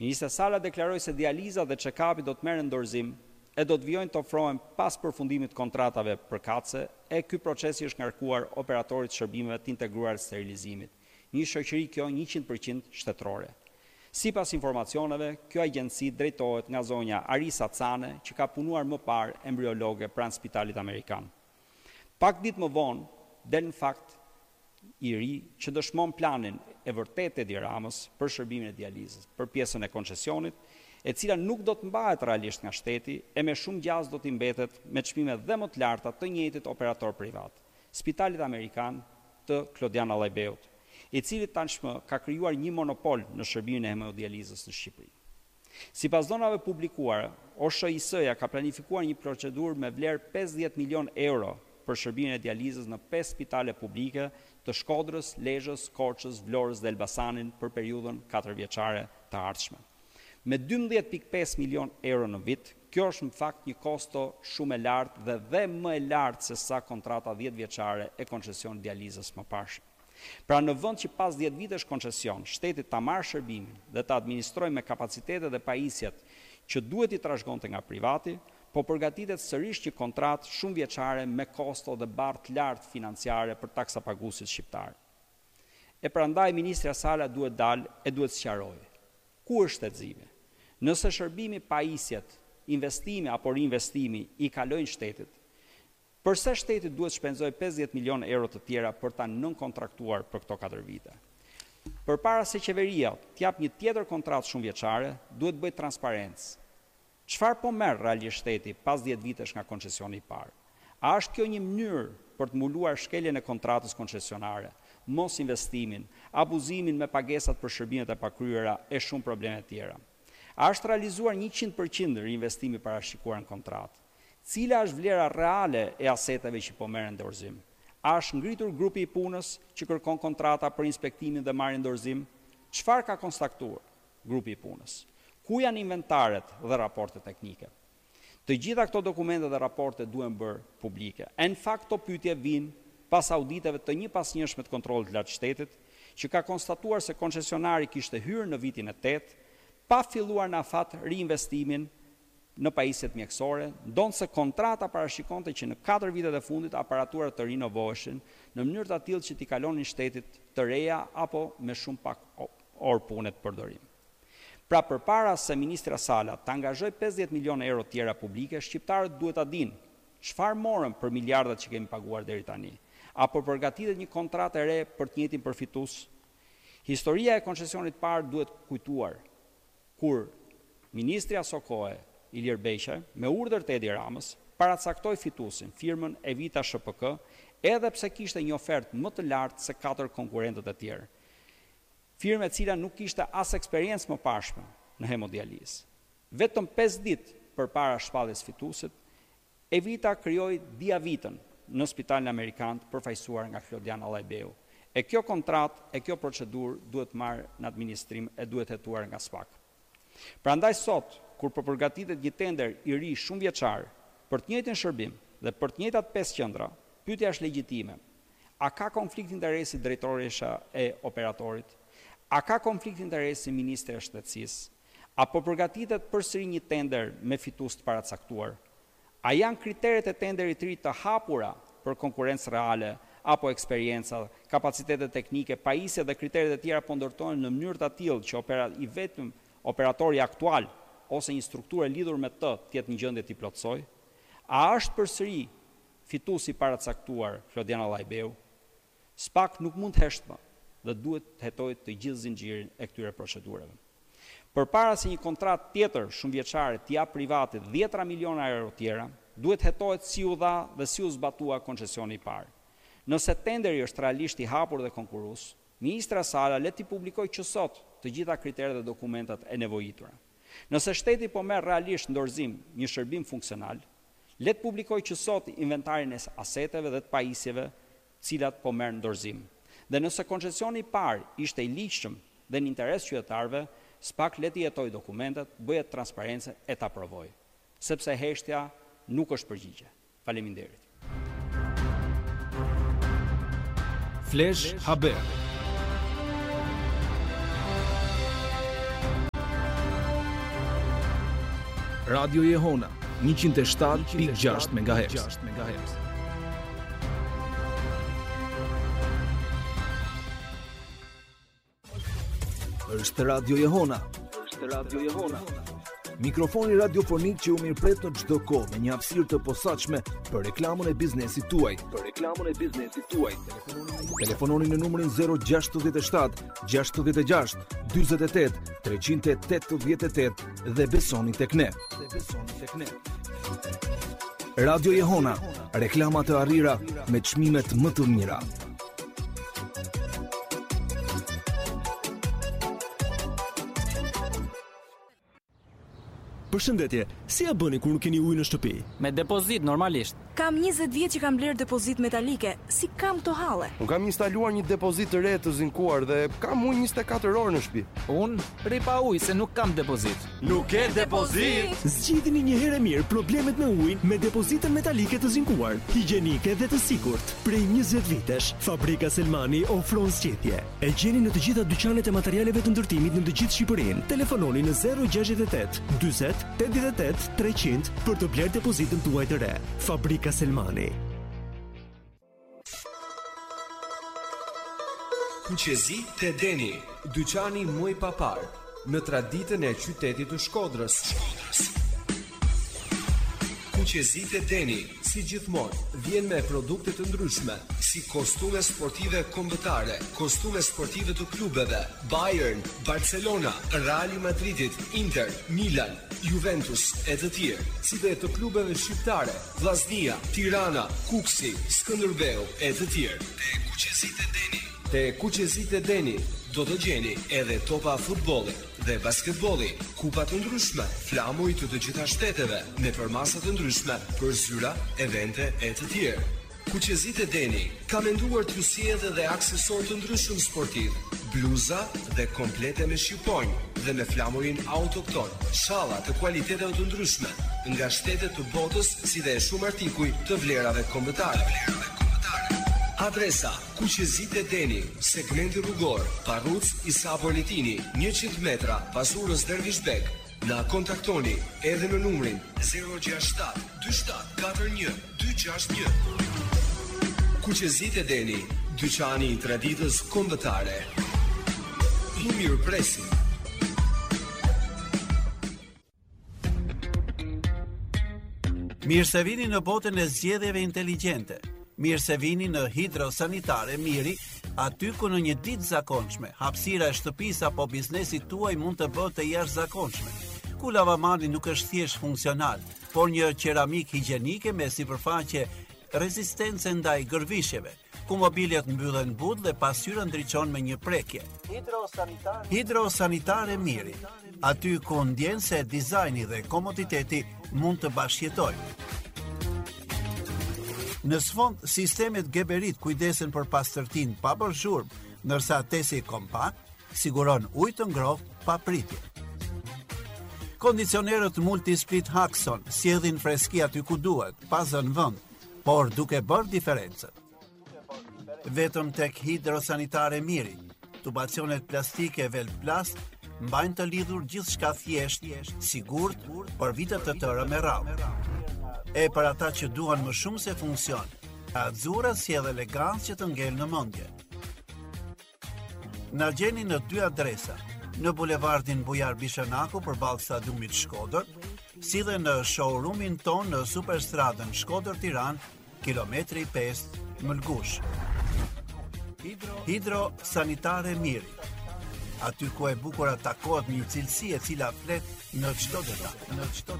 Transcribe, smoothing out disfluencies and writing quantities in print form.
Ministra Sala deklaroi se dializa dhe check-upi do të merren në dorëzim e do të vijojnë të ofrohen pas përfundimit kontratave përkatëse e ky procesi është ngarkuar operatorit shërbimeve të integruar të sterilizimit, një shoqëri kjo 100% shtetërore. Sipas informacioneve, kjo agjenci drejtohet nga zonja Arisa Cane, që ka punuar më parë embriologe pranë Spitalit Amerikan. Pak ditë më vonë, del në fakt i ri që dëshmon planin e vërtetë të Edi Ramës për shërbimin e dializës, për pjesën e koncesionit, e cila nuk do të mbahet realisht nga shteti e me shumë gjasë do të mbetet me çmime dhe më të larta të njëjtit operator privat, Spitalit Amerikan të Klodiana Lajbeut, i cili tashmë ka krijuar një monopol në shërbimin e hemodializës në Shqipëri. Sipas dhënave publikuara, OSHIS-ja ka planifikuar një procedurë me vlerë 50 milion euro për shërbimin e dializës në 5 spitale publike të Shkodrës, Lezhës, Korçës, Vlorës dhe Elbasanit për periudhën 4 vjeçare të ardhshme. Me 12.5 milion euro në vit, kjo është në fakt një kosto shumë e lartë dhe më e lartë se sa kontrata 10 vjeçare e koncesion dializës më parshme. Pra në vend që pas 10 vitesh koncesion, shteti ta marrë shërbimin dhe ta administrojë me kapacitetet dhe pajisjet që duhet i trashëgonte nga privati, po përgatitet sërish një kontratë shumë vjeçare me kosto dhe barë të lartë financiare për taksapaguesit shqiptar. E prandaj ministra Sala duhet dalë e duhet sqarojë. Ku është shtetëzimi? Nëse shërbimi, pajisjet, investimi apo reinvestimi i kalojnë shtetit, përse shteti duhet shpenzojë 50 milion euro të tjera për ta nënkontraktuar për këto 4 vite? Përpara se qeveria t'jap një tjetër kontratë shumë vjeçare, duhet bëjë transparencë. Çfarë po merr realisht shteti pas 10 vitesh nga koncesioni i parë? A është kjo një mënyrë për të mbuluar shkeljen e kontratës koncesionare, mos investimin, abuzimin me pagesat për shërbimet e pakryera e shumë probleme tjera? A është realizuar 100% reinvestimi parashikuar në kontratë? Cila është vlera reale e aseteve që po merren në dorëzim? A është ngritur grupi i punës që kërkon kontrata për inspektimin dhe marrjen në dorëzim? Çfarë ka konstatuar grupi i punës? Ku janë inventaret dhe raportet teknike? Të gjitha këto dokumente dhe raporte duhen bërë publike. E në fakt këto pyetje vijnë pas auditeve të njëpasnjëshme të kontrollit të lartë shtetit, që ka konstatuar se koncesionari kishte hyrë në vitin e 8, pa filluar në afat reinvestimin në pajisjet mjekësore, ndonse kontrata parashikonte që në 4 vitet e fundit aparaturat të rinovoheshin në mënyrë të tillë që t'i kalonin shtetit të reja apo me shumë pak orë pune të përdorim. Pra përpara se ministra Sala të angazhoj 50 milion euro tjera publike, shqiptarët duhet ta dinë çfarë morën për miliardat që kemi paguar deri tani, apo përgatitet një kontratë e re për të njëjtin përfitues. Historia e koncesionit parë duhet kujtuar, kur ministri asokohe Ilir Beqaj, me urdhër të Edi Ramës, paracaktoi fituesin, firmën Evita SHPK, edhe pse kishte një ofertë më të lartë se 4 konkurrentët e tjerë. Firmë e cila nuk kishte as eksperiencë më parshme në hemodializë. Vetëm 5 ditë përpara shpalljes fituesit, Evita krijoi Diavitën në Spitalin Amerikan përfaqësuar nga Klodiana Lajbeu. E kjo kontratë, e kjo procedurë duhet marrë në administrim e duhet hetuar nga SPAK. Prandaj sot, kur po përgatitet një tender i ri shumë vjeçar për të njëjtin shërbim dhe për të njëjtat 5 qendra, pyetja është legjitime. A ka konflikt interesi drejtoresha e operatorit? A ka konflikt interesi ministri i shtetësisë? Apo përgatitet përsëri një tender me fitues të paracaktuar? A janë kriteret e tenderit të ri të hapura për konkurrencë reale apo eksperjenca, kapacitetet teknike, pajisje dhe kriteret e tjera po ndërtohen në mënyrë të tillë që i vetëm operatori aktual ose një strukturë lidhur me të jetë në gjendje të plotësoj? A është përsëri fituesi paracaktuar Klodiana Lajbeu? SPAK nuk mund të heshtë më dhe duhet të hetojë të gjithë zinxhirin e këtyre procedurave. Përpara se një kontratë tjetër shumë vjeçare t'i jap privatit 10 miliona euro tjera, duhet hetohet si u dha dhe si u zbatua koncesioni i parë. Nëse tenderi është realisht i hapur dhe konkurrues, ministra Sala le t'i publikojë që sot të gjitha kriteret dhe dokumentat e nevojitura. Nëse shteti po merr realisht në dorëzim një shërbim funksional, le të publikojë që sot inventarin e aseteve dhe të pajisjeve, cilat po merr në dorëzim. Dhe nëse koncesioni i parë ishte i ligjshëm dhe në interes qytetarëve, SPAK le të jetojë dokumentet, bëhet transparencë e ta aprovojë, sepse heshtja nuk është përgjigje. Faleminderit. Flash Haber. Radio Jehona 107.6 MHz. Është Radio Jehona. Mikrofoni radiofonik që u mirëpret në çdo kohë me një hapësirë të posaçme për reklamën e biznesit tuaj. Telefononi në numrin 067 66 48 388 dhe besoni tek ne. Radio Jehona, reklama të arrira me çmimet më të mira. Përshëndetje, si ja bëni kur nuk keni ujë në shtëpi? Me depozit normalisht. Kam 20 vjet që kam bler depozit metalike. Si kam to halle? Unë kam instaluar një depozit të re të zinkuar dhe kam ujë 24 orë në shtëpi. Unë rri pa ujë se nuk kam depozit. Nuk ke depozit? Zgjidhni një herë mirë problemet me ujin me depozitën metalike të zinkuar, higjienike dhe të sigurt. Prej 20 vitesh, Fabrika Selmani ofron zgjedhje. E gjeni në të gjitha dyqanet e materialeve të ndërtimit në të gjithë Shqipërinë. Telefononi në 068 40 88 300 për të bler depozitën tuaj të re. Fabrika Selmani. Kuqezi te Deni, dyqani muj papar, në traditën e qytetit të Shkodrës. Kuqezi te Deni, si gjithmonë, vjen me produkte të ndryshme, si kostume sportive kombëtare, kostume sportive të klubeve, Bayern, Barcelona, Real Madridit, Inter, Milan, Juventus e të tjerë, si dhe të klubeve shqiptare, Vllaznia, Tirana, Kuksi, Skënderbeu e të tjerë. Te Kuqezit e Deni do të gjeni edhe topa futbolli dhe basketbolli, kupa të ndryshme, flamuj të gjitha shteteve, me përmasa të ndryshme për zyra, evente e të tjerë. Kuqezit e Deni ka menduar t'ju sjellë dhe aksesor të ndryshëm sportiv, bluza dhe komplete me shqiponjë dhe me flamurin autokton, shalla të kualiteteve të ndryshme, nga shtetet të botës si dhe shumë artikuj të vlerave kombëtare. Adresa: Kuqezit e Deni, segmenti rrugor, Parruc Isa Politini, 100 metra pasurës Dervishbek. Na kontaktoni edhe në numrin 067 27 41 261. Kuqezit e Deni, dyqani i traditës kombëtare. I mirëpresim. Mirë se vini në botën e zgjedhjeve inteligjente. Mirë se vini në Hidrosanitare Miri, aty ku në një ditë zakonshme, hapësira e shtëpisë apo biznesit tuaj mund të bëhet e jashtëzakonshme. Ku lavamani nuk është thjesht funksional, por një qeramik higjienike me sipërfaqe rezistence ndaj gërvishjeve, ku mobiljet mbyllen but dhe pasqyra ndriçon me një prekje. Hidrosanitare Miri, aty ku ndjen se dizajni dhe komoditeti mund të bashkëjetojnë. Në sfond, sistemet Geberit kujdesen për pastërtinë pa bërë zhurmë, ndërsa tesi kompakt siguron ujë të ngrohtë pa pritje. Kondicionerët Multisplit Haxon sjellin freski aty ku duhet, pa zënë vend, por duke bërë diferencën. Vetëm tek Hidrosanitare Miri, tubacionet plastike Velplast mbajnë të lidhur gjithçka thjesht, sigurt për vite të tëra me radhë. E për ata që duan më shumë se funksion, Azzurra sjell elegancë që të ngel në mendje. Na gjeni në 2 adresa, në bulevardin Bujar Bishanaku përballë stadiumit Shkodër, si dhe në showroomin ton në Superstradën Shkodër-Tiranë, kilometri 5 Mëlgush. Hidrosanitare Miri, aty ku e bukur takohet një cilësi e cila flet në çdo detaj.